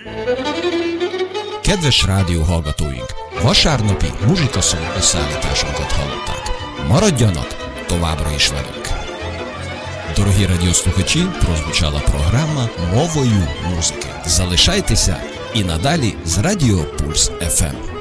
Kedves rádióhallgatóink, vasárnapi muzsikaszó összeállításunkat hallották. Maradjanak továbbra is velünk! Дорогі радіослухачі, прозвучала програма «Мовою музики». Залишайтеся і надалі з Радіо Пульс ФМ.